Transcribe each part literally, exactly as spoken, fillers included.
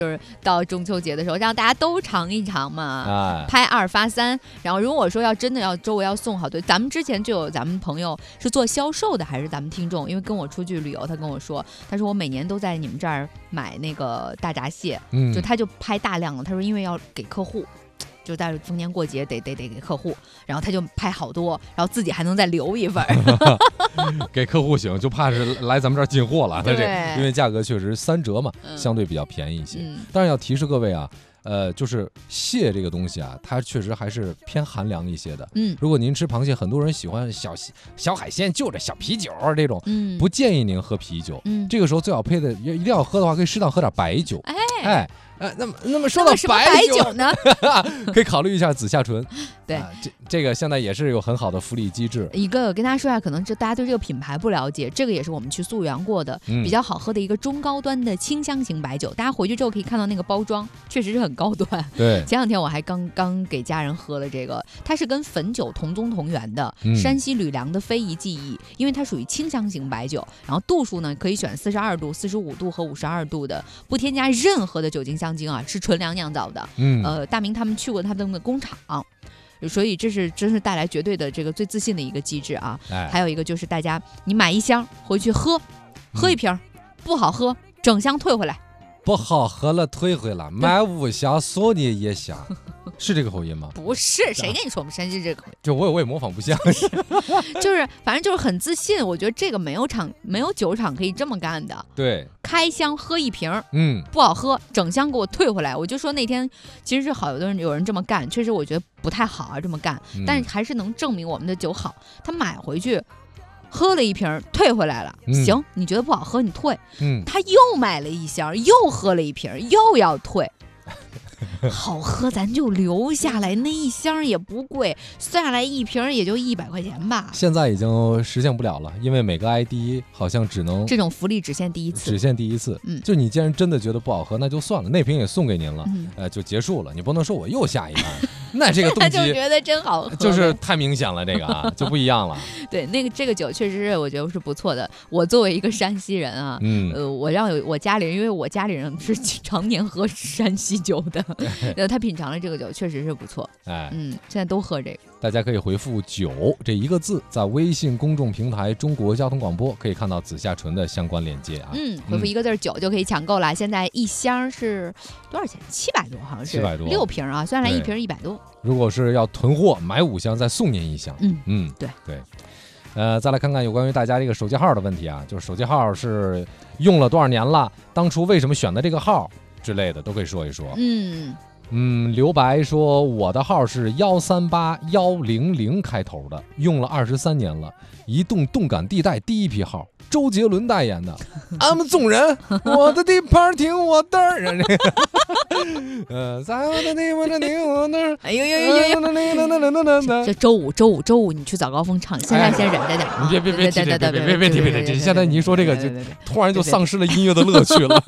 就是到中秋节的时候，让大家都尝一尝嘛， 哎， 拍二发三。然后如果说要真的要周围要送好多，咱们之前就有咱们朋友是做销售的，还是咱们听众，因为跟我出去旅游，他跟我说，他说我每年都在你们这儿买那个大闸蟹， 嗯， 就他就拍大量了，他说因为要给客户。就在逢年过节得得得给客户，然后他就拍好多，然后自己还能再留一份给客户行，就怕是来咱们这儿进货了，他这因为价格确实三折嘛， 嗯、 相对比较便宜一些。 嗯、 当然要提示各位啊，呃，就是蟹这个东西啊，它确实还是偏寒凉一些的。 嗯， 如果您吃螃蟹，很多人喜欢小小海鲜，就着小啤酒这种， 嗯， 不建议您喝啤酒。 嗯， 这个时候最好配的，一定要喝的话，可以适当喝点白酒。 哎哎。呃，那么那么说到白酒, 白酒呢， 可以考虑一下紫下醇。 对， 啊、这这个现在也是有很好的福利机制。 一个跟大家说一下，可能这大家对这个品牌不了解，这个也是我们去溯源过的、嗯、比较好喝的一个中高端的清香型白酒。大家回去之后可以看到那个包装，确实是很高端。 对， 前两天我还刚刚给家人喝了这个，它是跟汾酒同宗同源的、嗯、山西吕梁的非遗技艺，因为它属于清香型白酒，然后度数呢可以选四十二度、四十五度和五十二度的，不添加任何的酒精香精啊，是纯粮酿造的。 嗯， 呃，大明他们去过他们的工厂。所以这是真是带来绝对的这个最自信的一个机制啊！ 哎、 还有一个就是大家你买一箱回去喝，喝一瓶、嗯、不好喝整箱退回来， 不好喝了退回来，买五箱送你一箱，是这个口音吗？ 不是，谁跟你说我们山西这个口音？ 就我也我也模仿不像， 就是反正就是很自信。我觉得这个没有厂没有酒厂可以这么干的。 对， 开箱喝一瓶， 嗯， 不好喝，整箱给我退回来。我就说那天其实是好多人有人这么干，确实我觉得不太好啊，这么干， 嗯、 但是还是能证明我们的酒好。他买回去。喝了一瓶退回来了、嗯、行，你觉得不好喝你退、 嗯、 他又买了一箱又喝了一瓶又要退好喝咱就留下来，那一箱也不贵，算下来一瓶也就一百块钱吧。 现在已经实现不了了，因为每个 I D 好像只能这种福利只限第一次， 只限第一次。 嗯， 就你既然真的觉得不好喝，那就算了，那瓶也送给您了， 嗯、 呃，就结束了。你不能说我又下一盘，那这个动机就觉得真好喝， 就是太明显了，这个啊就不一样了。 对，那个这个酒确实是我觉得是不错的。我作为一个山西人啊， 嗯， 呃，我让我家里人，因为我家里人是常年喝山西酒的。呃，他品尝了这个酒，确实是不错。 哎， 嗯，现在都喝这个。 大家可以回复“酒”这一个字，在微信公众平台“中国交通广播”可以看到紫下醇的相关链接啊。 嗯，回复一个字“酒”就可以抢购了。现在一箱是多少钱？七百多，好像是。 七百多。 六瓶啊，算下来一瓶一百多。 如果是要囤货，买五箱再送您一箱。 嗯嗯， 对对。呃，再来看看有关于大家这个手机号的问题啊，就是手机号是用了多少年了，当初为什么选的这个号之类的，都可以说一说。 嗯。 嗯，刘白说我的号是幺三八幺零零开头的，用了二十三年了，移动动感地带第一批号，周杰伦代言的。俺们众人，我的地盘听我的儿，呃，在我的地盘听我的儿。 哎呦呦呦呦！这周五周五周五你去早高峰唱，现在先忍着点。 你别别别别别别别别别别别！现在你一说这个，就突然就丧失了音乐的乐趣了。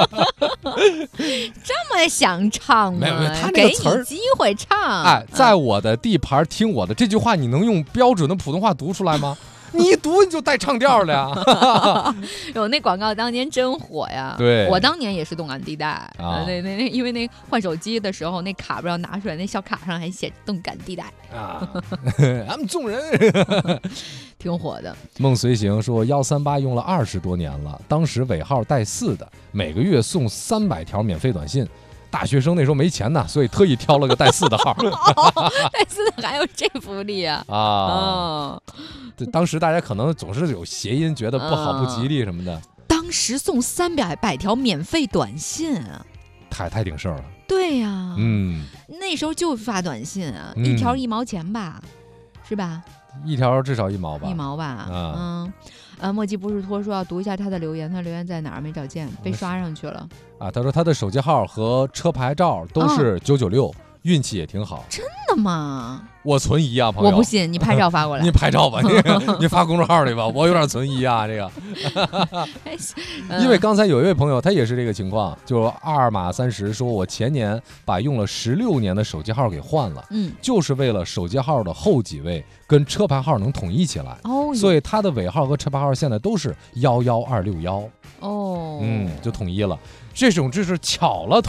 这么想唱吗？ 没有没有，他那个词儿， 给你机会唱。 哎，在我的地盘听我的这句话，你能用标准的普通话读出来吗？你一读你就带唱调了呀！ 有那广告当年真火呀！ 对， 我当年也是动感地带啊， 那那那，因为那换手机的时候，那卡不知道拿出来，那小卡上还写动感地带啊。俺们众人挺火的。 梦随行说幺三八用了二十多年了，当时尾号带四的，每个月送三百条免费短信。大学生那时候没钱呢，所以特意挑了个带四的号。 哦、带四的还有这福利啊！ 啊，哦、对，当时大家可能总是有谐音，觉得不好、不吉利什么的。 嗯、当时送三百百条免费短信啊， 太太顶事儿了。 对呀、啊， 嗯， 那时候就发短信啊， 嗯、 一条一毛钱吧，是吧？ 一条至少一毛吧， 一毛吧。 啊、 嗯。呃，墨迹不是托说要读一下他的留言，他留言在哪儿没找见，被刷上去了。 啊，他说他的手机号和车牌照都是九九六， 哦、 运气也挺好。 真的吗？ 我存疑啊，朋友。 我不信，你拍照发过来。 你拍照吧，你你发公众号里吧，我有点存疑啊，这个。因为刚才有一位朋友，他也是这个情况，就二马三十说，我前年把用了十六年的手机号给换了， 嗯， 就是为了手机号的后几位跟车牌号能统一起来， 哦， 所以他的尾号和车牌号现在都是幺幺二六幺。 哦。 哦， 嗯，就统一了。这种就是巧了